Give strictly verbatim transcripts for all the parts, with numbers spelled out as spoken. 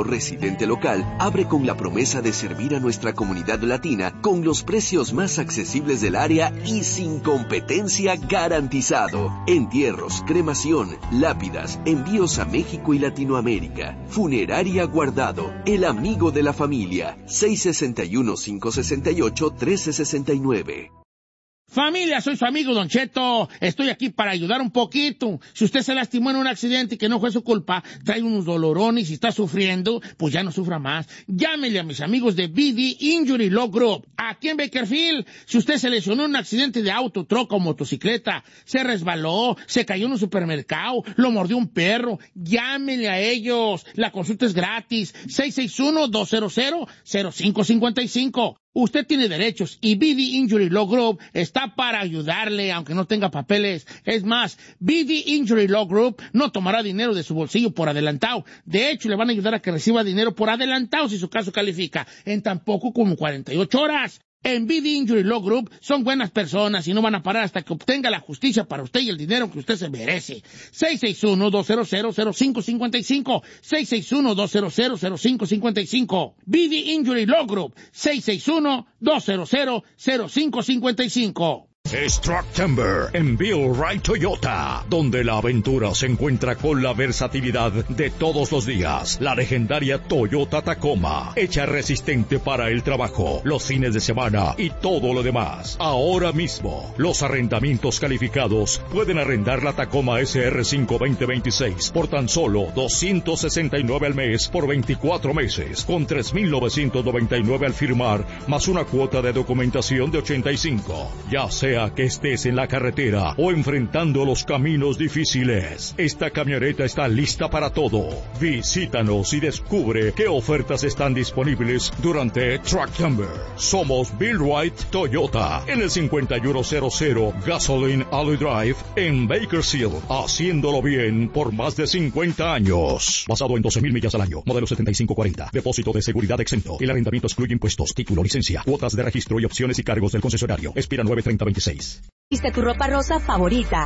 o residente local, abre con la promesa de servir a nuestra comunidad latina con los precios más accesibles del área y sin competencia garantizado. Entierros, cremación, lápidas, envíos a México y Latinoamérica. Funeraria Guardado, el amigo de la familia. seis seis uno, cinco seis ocho, uno tres seis nueve. Familia, soy su amigo Don Cheto. Estoy aquí para ayudar un poquito. Si usted se lastimó en un accidente y que no fue su culpa, trae unos dolorones y está sufriendo, pues ya no sufra más. Llámele a mis amigos de B D Injury Law Group. Aquí en Bakersfield, si usted se lesionó en un accidente de auto, troca o motocicleta, se resbaló, se cayó en un supermercado, lo mordió un perro, llámele a ellos. La consulta es gratis. seis seis uno, dos cero cero, cero cinco cinco cinco. Usted tiene derechos y B D Injury Law Group está para ayudarle, aunque no tenga papeles. Es más, B D Injury Law Group no tomará dinero de su bolsillo por adelantado. De hecho, le van a ayudar a que reciba dinero por adelantado si su caso califica, en tan poco como cuarenta y ocho horas. En B D Injury Law Group son buenas personas y no van a parar hasta que obtenga la justicia para usted y el dinero que usted se merece. seis seis uno, dos cero cero, cero cinco cinco cinco. seis seis uno, dos cero cero, cero cinco cinco cinco. B D Injury Law Group. seis seis uno, dos cero cero, cero cinco cinco cinco. Es Trucktember en Bill Wright Toyota, donde la aventura se encuentra con la versatilidad de todos los días. La legendaria Toyota Tacoma, hecha resistente para el trabajo, los fines de semana y todo lo demás. Ahora mismo, los arrendamientos calificados pueden arrendar la Tacoma S R cinco veinte veintiséis por tan solo doscientos sesenta y nueve al mes por veinticuatro meses, con tres mil novecientos noventa y nueve al firmar, más una cuota de documentación de ochenta y cinco. Ya sea que estés en la carretera o enfrentando los caminos difíciles, esta camioneta está lista para todo. Visítanos y descubre qué ofertas están disponibles durante Trucktember. Somos Bill Wright Toyota en el cincuenta y uno cero cero Gasoline Alley Drive en Bakersfield, haciéndolo bien por más de cincuenta años. Basado en doce mil millas al año, modelo setenta y cinco cuarenta, depósito de seguridad exento. El arrendamiento excluye impuestos, título, licencia, cuotas de registro y opciones y cargos del concesionario. Expira nueve treinta veintiséis. Viste tu ropa rosa favorita.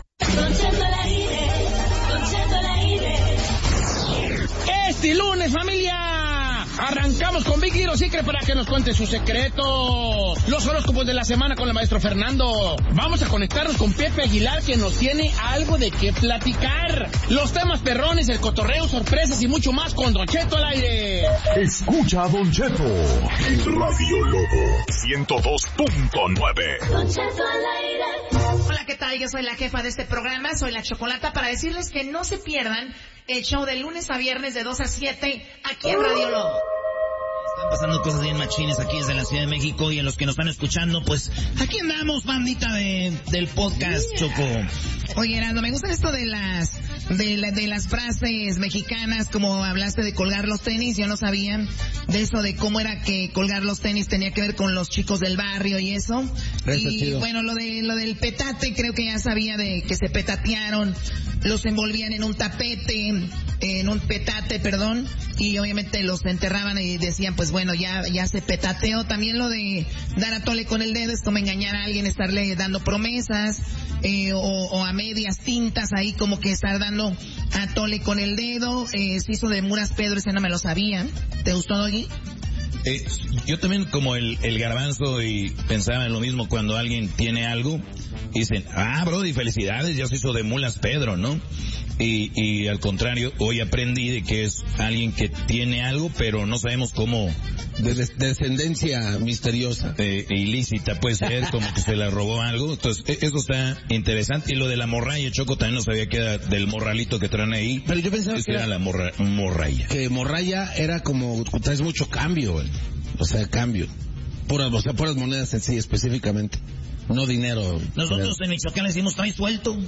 Este lunes, familia, arrancamos con Big Hero Secret para que nos cuente sus secretos. Los horóscopos de la semana con el maestro Fernando. Vamos a conectarnos con Pepe Aguilar, que nos tiene algo de qué platicar. Los temas perrones, el cotorreo, sorpresas y mucho más con Don Cheto al aire. Escucha a Don Cheto en Radio Lobo ciento dos punto nueve. Don Cheto al aire. Hola, ¿qué tal? Yo soy la jefa de este programa, soy la Chocolata, para decirles que no se pierdan el show de lunes a viernes de dos a siete aquí en Radio Lobo. Están pasando cosas bien machines aquí desde la Ciudad de México, y a los que nos están escuchando, pues aquí andamos, bandita de, del podcast, Choco. Oye, Heraldo, me gusta esto de las de, la, de las frases mexicanas, como hablaste de colgar los tenis. Yo no sabía de eso, de cómo era que colgar los tenis tenía que ver con los chicos del barrio y eso. Eso, y chido. bueno, lo de lo del petate, creo que ya sabía de que se petatearon, los envolvían en un tapete, en un petate, perdón, y obviamente los enterraban y decían, pues bueno, ya ya se petateó. También lo de dar a tole con el dedo es como engañar a alguien, estarle dando promesas, eh, o, o a medias tintas ahí, como que estar dando a tole con el dedo. Eh, se hizo de Muras Pedro, ese no me lo sabía. ¿Te gustó, Doggy? Eh, yo también, como el, el garbanzo, y pensaba en lo mismo cuando alguien tiene algo, y dicen, ah, brody, felicidades, ya se hizo de Mulas Pedro, ¿no? Y, y al contrario, hoy aprendí de que es alguien que tiene algo, pero no sabemos cómo. De des- descendencia misteriosa. Eh, ilícita, puede ser, como que se le robó algo. Entonces, e- eso está interesante. Y lo de la morralla, Choco, también no sabía que era del morralito que traen ahí. Pero yo pensaba Eso que era era la morra- morralla. que morralla era como, traes mucho cambio, güey. O sea, cambio. Puras, o sea, puras monedas en sí, específicamente. No dinero. Nosotros en Michoacán le decimos trae suelto.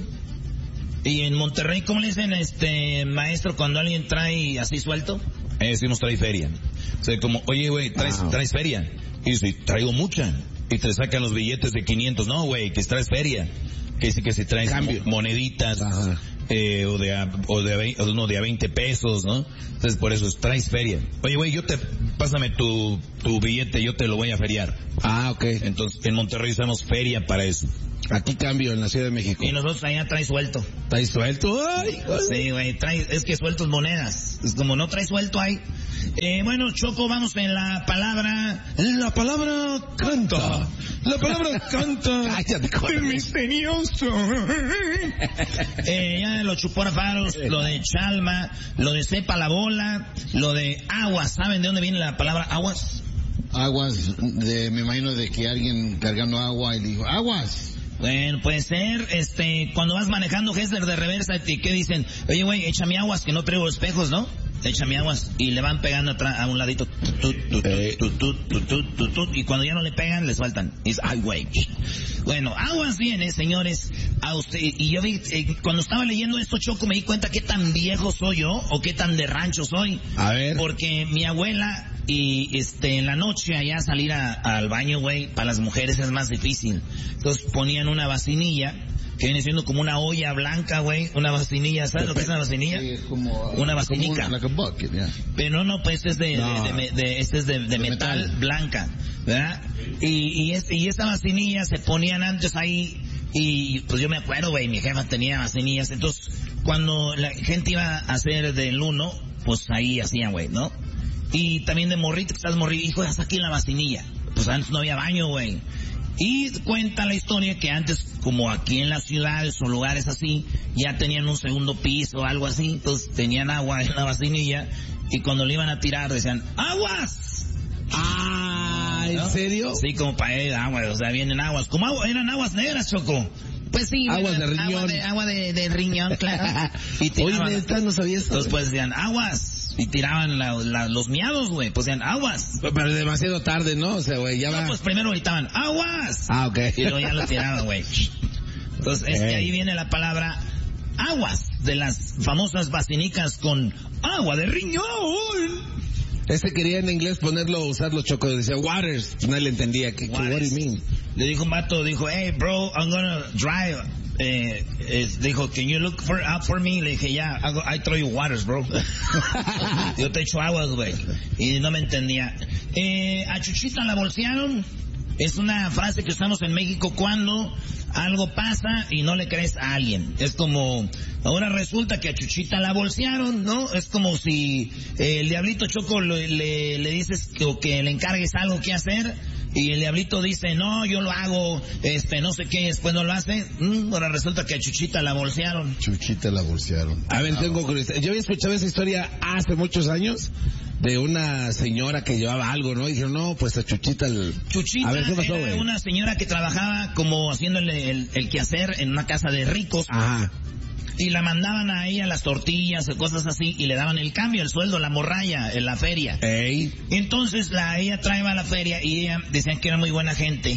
Y en Monterrey, ¿cómo le dicen, este maestro, cuando alguien trae así suelto? Eh, decimos trae feria. O sea, como, oye, güey, ¿traes, Wow. ¿traes feria? Y dice, traigo mucha. Y te sacan los billetes de quinientos. No, güey, que traes feria. Que dice que si traes Cambio. mo- moneditas, Ajá. eh, o de a, o de a veinte, o no, de a veinte pesos, ¿no? Entonces, por eso es, traes feria. Oye, güey, yo te, pásame tu, tu billete, yo te lo voy a feriar. Ah, ok. Entonces, en Monterrey usamos feria para eso. Aquí cambio en la Ciudad de México. Y nosotros allá trae suelto. ¿Trae suelto? Ay, sí, güey, trae, es que sueltos monedas. Es como no trae suelto ahí. Eh, bueno, Choco, vamos en la palabra... La palabra canta. La palabra canta. Cállate, el misterioso. eh, ya lo Chuporafaros, lo de Chalma, lo de Sepa la Bola, lo de aguas. ¿Saben de dónde viene la palabra aguas? Aguas, de, me imagino de que alguien cargando agua y dijo, aguas. Bueno, puede ser, este, cuando vas manejando Hessler de reversa, ¿qué dicen? Oye, güey, échame aguas, que no traigo espejos, ¿no? Échame aguas. Y le van pegando atrás, a un ladito. Tut, tut, tut, tut, tut, tut, tut, tut, y cuando ya no le pegan, le sueltan. Y dice, ay, güey. Bueno, aguas viene, señores, a usted. Y yo vi, eh, cuando estaba leyendo esto, Choco, me di cuenta qué tan viejo soy yo, o qué tan de rancho soy. A ver. Porque mi abuela, y este, en la noche allá salir a, al baño, güey, para las mujeres es más difícil. Entonces ponían una vacinilla, que viene siendo como una olla blanca, güey, una vacinilla, ¿sabes lo que es una vacinilla? Sí, es como... Una vacinica. Como un, like a bucket, yeah. Pero no, pues este es de, no. de, de, de, este es de, de, de metal, metal blanca, ¿verdad? Y, y, es, y esa vacinilla se ponían antes ahí, y pues yo me acuerdo, güey, mi jefa tenía vacinillas, entonces cuando la gente iba a hacer del uno, pues ahí hacían, güey, ¿no? Y también de morrito, que estás morrito, hijo, hasta aquí en la vacinilla. Pues antes no había baño, güey. Y cuenta la historia que antes, como aquí en las ciudades o lugares así, ya tenían un segundo piso o algo así, entonces tenían agua en la vacinilla, y cuando le iban a tirar decían, ¡aguas! Ah, ¿en ¿no? serio? Sí, como para él, agua, o sea, vienen aguas. Como agua, eran aguas negras, Choco. Pues sí, aguas de riñón. Agua de, agua de, de riñón, claro. Y tiraban, oye, neta, no sabía eso. Entonces pues decían, aguas. Y tiraban la, la, los miados, güey, pues decían, aguas. Pero demasiado tarde, ¿no? O sea, güey, ya va. No, pues primero gritaban, aguas. Ah, ok. Y luego ya lo tiraban, güey. Entonces, es que ahí viene la palabra aguas, de las famosas vacinicas con agua de riñón. Ese quería en inglés ponerlo, usarlo, Choco, decía waters, nadie le entendía. ¿Qué, what do you mean? Le dijo un vato, dijo, hey bro, I'm gonna drive. Eh, eh, dijo, can you look for, out for me? Le dije, ya, yeah, I throw you waters, bro. Yo te echo aguas, güey. Y no me entendía. Eh, a Chuchita la bolsearon. Es una frase que usamos en México cuando algo pasa y no le crees a alguien. Es como, ahora resulta que a Chuchita la bolsearon, ¿no? Es como si eh, el diablito Choco le, le, le dices que, o que le encargues algo que hacer y el diablito dice, no, yo lo hago, este, no sé qué, después no lo hace. Mm, ahora resulta que a Chuchita la bolsearon. Chuchita la bolsearon. A ver, tengo curiosidad. Yo había escuchado esa historia hace muchos años de una señora que llevaba algo, ¿no? Y dijeron, no, pues a Chuchita... El... Chuchita a ver, ¿qué pasó, era güey? Una señora que trabajaba como haciéndole el, el quehacer en una casa de ricos. Ajá. Y la mandaban a ella las tortillas o cosas así y le daban el cambio, el sueldo, la morralla en la feria. Ey. Entonces la ella traía a la feria y ella decían que era muy buena gente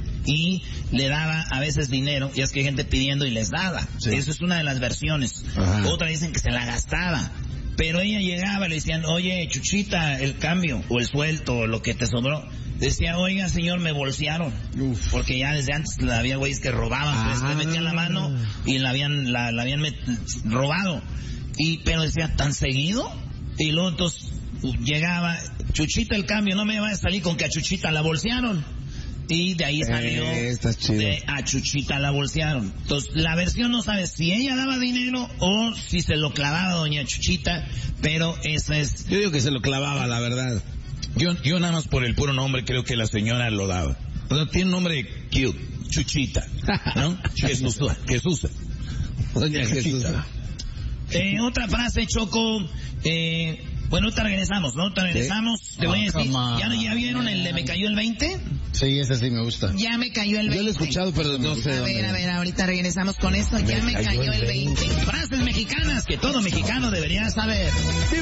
y le daba a veces dinero, y es que hay gente pidiendo y les daba. Sí. Eso es una de las versiones. Ajá. Otra dicen que se la gastaba. Pero ella llegaba y le decían, oye, Chuchita, el cambio, o el sueldo, o lo que te sobró. Decía, oiga, señor, me bolsearon. Uf. Porque ya desde antes había güeyes que robaban, ah. pues le metían la mano y la habían, la, la habían met- robado. Y, pero decía, ¿tan seguido? Y luego entonces llegaba, Chuchita, el cambio, no me vaya a salir con que a Chuchita la bolsearon. Y de ahí salió eh, de a Chuchita la bolsearon. Entonces, la versión no sabe si ella daba dinero o si se lo clavaba doña Chuchita, pero esa es... Yo digo que se lo clavaba, la verdad. Yo, yo nada más por el puro nombre creo que la señora lo daba. O sea, tiene un nombre cute, Chuchita, ¿no? Jesús, Jesús. Doña Jesús. Eh, otra frase, Choco, eh... Bueno, ahorita regresamos, ¿no? Ahorita regresamos. ¿Sí? Te voy a decir, ¿ya, ¿ya vieron el de Me Cayó el veinte? Sí, ese sí me gusta. Ya me cayó el veinte. Yo lo he escuchado, pero no sé. A dónde. ver, a ver, ahorita regresamos con esto. Ya me, me cayó, cayó el veinte. Frases mexicanas que todo mexicano debería saber.